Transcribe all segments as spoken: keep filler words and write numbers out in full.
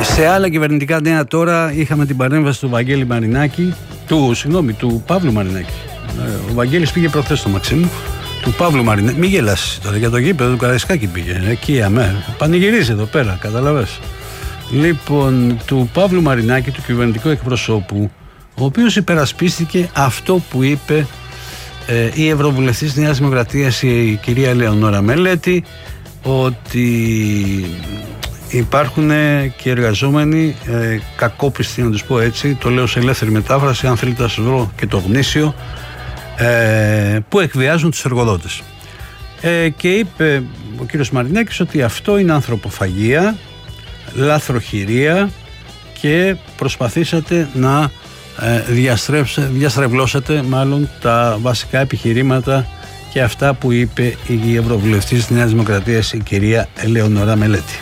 Σε άλλα κυβερνητικά νέα τώρα είχαμε την παρέμβαση του Βαγγέλη Μαρινάκη, του, συγγνώμη, του Παύλου Μαρινάκη. Ο Βαγγέλης πήγε προχθές στο Μαξίμου, του Παύλου Μαρινάκη. Μην γελάσεις τώρα, για το γήπεδο του Καραϊσκάκη πήγε. Εκεί αμέ. Πανηγυρίζει εδώ πέρα, καταλαβες. Λοιπόν, του Παύλου Μαρινάκη, του κυβερνητικού εκπροσώπου, ο οποίος υπερασπίστηκε αυτό που είπε ε, η Ευρωβουλευτής της Νέας Δημοκρατίας, η κυρία Ελεονόρα Μελέτη, ότι υπάρχουν και εργαζόμενοι ε, κακόπιστοι, να τους πω έτσι, το λέω σε ελεύθερη μετάφραση, αν θέλετε να σας βρω και το γνήσιο, ε, που εκβιάζουν τους εργοδότες. Ε, και είπε ο κύριος Μαρινάκης ότι αυτό είναι ανθρωποφαγία, λάθροχειρία και προσπαθήσατε να ε, διαστρεβλώσετε μάλλον τα βασικά επιχειρήματα και αυτά που είπε η Ευρωβουλευτής της Νέας Δημοκρατίας, η κυρία Ελεονόρα Μελέτη.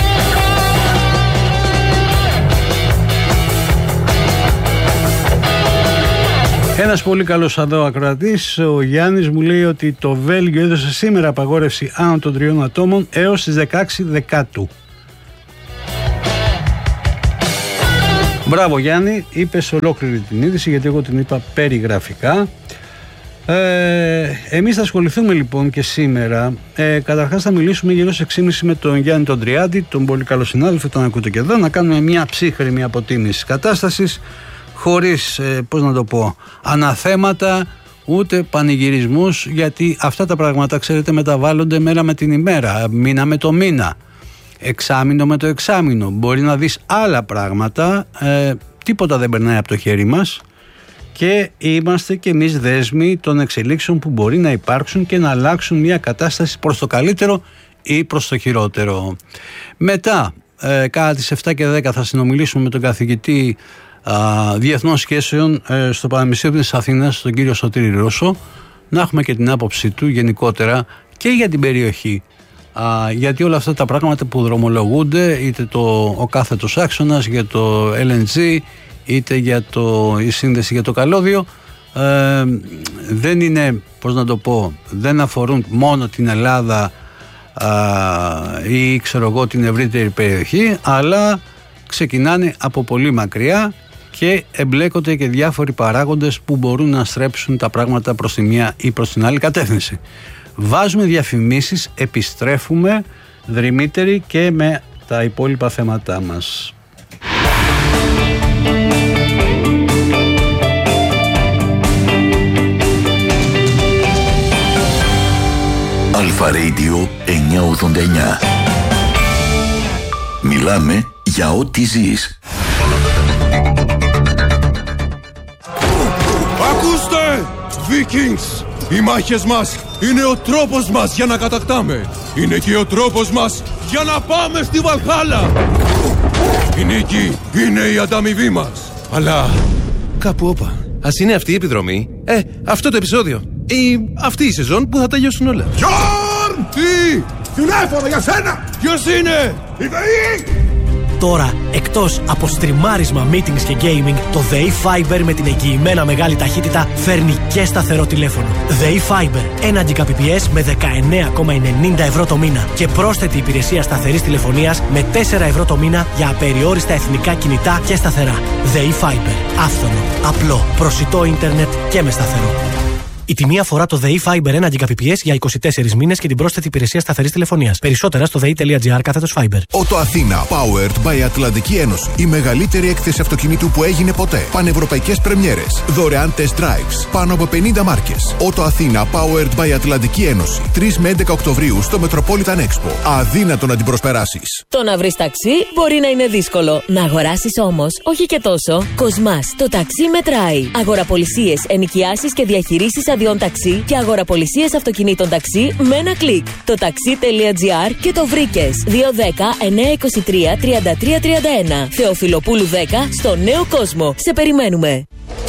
Ένας πολύ καλός εδώ ακροατής, ο Γιάννης, μου λέει ότι το Βέλγιο έδωσε σήμερα απαγόρευση άνω των τριών ατόμων έως τις δεκαέξι Δεκάτου. Μπράβο Γιάννη, είπες ολόκληρη την είδηση, γιατί εγώ την είπα περιγραφικά. Ε, εμείς θα ασχοληθούμε λοιπόν και σήμερα. Ε, καταρχάς θα μιλήσουμε γύρω στις έξι και μισή με τον Γιάννη τον Τριάντη, τον πολύ καλό συνάδελφο, τον ακούτε και εδώ, να κάνουμε μια ψύχρεμη αποτίμηση της κατάστασης, χωρίς, ε, πώς να το πω, αναθέματα, ούτε πανηγυρισμούς, γιατί αυτά τα πράγματα, ξέρετε, μεταβάλλονται μέρα με την ημέρα, μήνα με το μήνα, εξάμηνο με το εξάμηνο. Μπορεί να δεις άλλα πράγματα, ε, τίποτα δεν περνάει από το χέρι μας και είμαστε και εμείς δέσμοι των εξελίξεων που μπορεί να υπάρξουν και να αλλάξουν μια κατάσταση προς το καλύτερο ή προς το χειρότερο. Μετά, ε, κατά τις επτά και δέκα θα συνομιλήσουμε με τον καθηγητή α, Διεθνών Σχέσεων ε, στο Πανεπιστήμιο της Αθήνας, τον κύριο Σωτήρη Ρώσο, να έχουμε και την άποψη του γενικότερα και για την περιοχή. Α, γιατί όλα αυτά τα πράγματα που δρομολογούνται, είτε το, ο κάθετος άξονας για το ελ εν τζι, είτε για το, η σύνδεση για το καλώδιο, ε, δεν είναι, πώς να το πω, δεν αφορούν μόνο την Ελλάδα α, ή ξέρω εγώ την ευρύτερη περιοχή, αλλά ξεκινάνε από πολύ μακριά και εμπλέκονται και διάφοροι παράγοντες που μπορούν να στρέψουν τα πράγματα προς τη μία ή προς την άλλη κατεύθυνση. Βάζουμε διαφημίσεις, επιστρέφουμε δρυμύτεροι και με τα υπόλοιπα θέματά μας. Αλφα Radio εννιακόσια ογδόντα εννιά. Μιλάμε για ό,τι ζεις. Ακούστε! Vikings! Οι μάχες μας είναι ο τρόπος μας για να κατακτάμε. Είναι και ο τρόπος μας για να πάμε στη Βαλχάλα. Η νίκη είναι η ανταμοιβή μας. Αλλά κάπου όπα. Ας είναι αυτή η επιδρομή, ε, αυτό το επεισόδιο ή αυτή η σεζόν που θα τελειώσουν όλα. Γιόρν! Τι! Τηλέφωνο για σένα! Ποιος είναι? Η ΔΕΗ! Τώρα, εκτός από στριμάρισμα, meetings και gaming, το ΔΕΗ Fiber με την εγγυημένα μεγάλη ταχύτητα φέρνει και σταθερό τηλέφωνο. ΔΕΗ Fiber, ένα Gbps με δεκαεννέα κόμμα ενενήντα ευρώ το μήνα και πρόσθετη υπηρεσία σταθερής τηλεφωνίας με τέσσερα ευρώ το μήνα για απεριόριστα εθνικά κινητά και σταθερά. ΔΕΗ Fiber, άφθονο, απλό, προσιτό ίντερνετ και με σταθερό. Η τιμή αφορά το ΔΕΗ Fiber ένα Gbps για είκοσι τέσσερις μήνες και την πρόσθετη υπηρεσία σταθερής τηλεφωνίας. Περισσότερα στο δei.gr κάθετος Fiber. Auto Athena, powered by Ατλαντική Ένωση. Η μεγαλύτερη έκθεση αυτοκινήτου που έγινε ποτέ. Πανευρωπαϊκές πρεμιέρες. Δωρεάν test drives. Πάνω από πενήντα μάρκες. Auto Athena, powered by Ατλαντική Ένωση. τρεις με έντεκα Οκτωβρίου στο Metropolitan Expo. Αδύνατο να την προσπεράσεις. Το να βρεις ταξί μπορεί να είναι δύσκολο. Να αγοράσεις όμως, όχι και τόσο. Κοσμάς, το ταξί μετράει. Αγοραπολισίες, ενοικιάσεις και διαχειρήσεις αδειών ταξί και αγοραπολισίες αυτοκινήτων ταξί με ένα κλικ. Το ταξί.gr και το βρήκες. δύο δέκα εννιακόσια είκοσι τρία τριάντα τρία τριάντα ένα. Θεοφιλοπούλου δέκα στο Νέο Κόσμο. Σε περιμένουμε.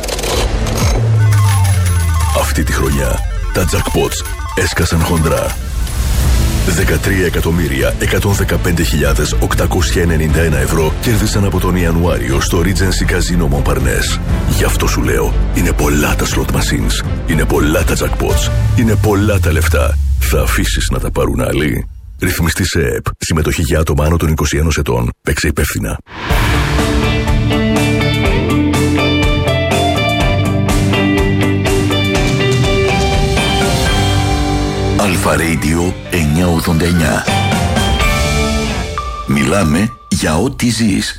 Αυτή τη χρονιά τα jackpots έσκασαν χοντρά. δεκατρία εκατομμύρια εκατόν δεκαπέντε χιλιάδες οκτακόσια ενενήντα ένα ευρώ κέρδισαν από τον Ιανουάριο στο Regency Casino Montparnasse. Γι' αυτό σου λέω, είναι πολλά τα slot machines, είναι πολλά τα jackpots, είναι πολλά τα λεφτά. Θα αφήσεις να τα πάρουν άλλοι? Ρυθμιστή σε ΕΕΠ. Συμμετοχή για άτομα άνω των είκοσι ένα ετών. Παίξε υπεύθυνα. Αλφα Radio εννιακόσια ογδόντα εννιά. Μιλάμε για ό,τι ζεις.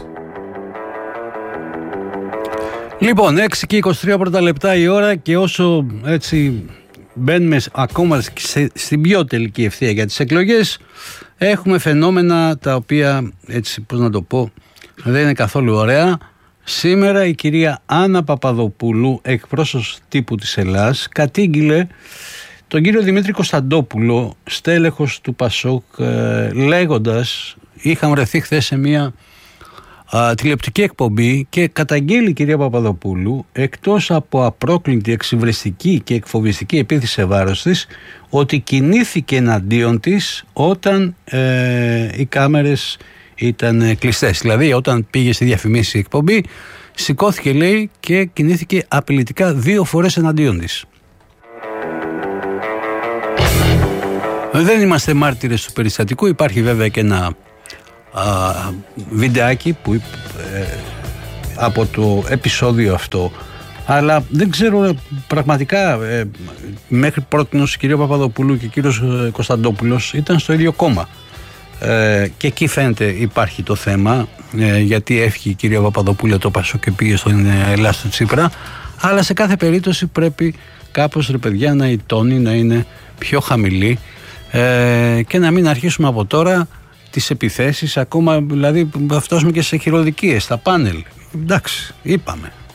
Λοιπόν, έξι και είκοσι τρία πρώτα λεπτά η ώρα, και όσο έτσι μπαίνουμε ακόμα στην πιο τελική ευθεία για τις εκλογές, έχουμε φαινόμενα τα οποία, έτσι πώς να το πω, δεν είναι καθόλου ωραία. Σήμερα η κυρία Άννα Παπαδοπούλου, εκπρόσωπος τύπου της Ελλάς, κατήγγειλε τον κύριο Δημήτρη Κωνσταντόπουλο, στέλεχος του Πασόκ, ε, λέγοντας, είχαμε βρεθεί χθες σε μια α, τηλεοπτική εκπομπή, και καταγγέλει η κυρία Παπαδοπούλου, εκτός από απρόκλητη, εξυβριστική και εκφοβιστική επίθεση σε βάρος της, ότι κινήθηκε εναντίον της όταν ε, οι κάμερες ήταν κλειστές. Δηλαδή όταν πήγε στη διαφημίση εκπομπή, σηκώθηκε, λέει, και κινήθηκε απειλητικά δύο φορές εναντίον της. Δεν είμαστε μάρτυρες του περιστατικού. Υπάρχει βέβαια και ένα α, βιντεάκι που, ε, από το επεισόδιο αυτό, αλλά δεν ξέρω πραγματικά, ε, μέχρι πρότινος η κυρία Παπαδοπούλου και ο κύριος Κωνσταντόπουλος ήταν στο ίδιο κόμμα, ε, και εκεί φαίνεται υπάρχει το θέμα, ε, γιατί έφυγε η κυρία Παπαδοπούλου το Πασόκ και πήγε στον Ελλάς του Τσίπρα, αλλά σε κάθε περίπτωση πρέπει κάπως, ρε παιδιά, να η τόνη να είναι πιο χαμηλή, Ε, και να μην αρχίσουμε από τώρα τις επιθέσεις, ακόμα δηλαδή θα φτάσουμε και σε χειροδικίες στα πάνελ. Εντάξει, είπαμε.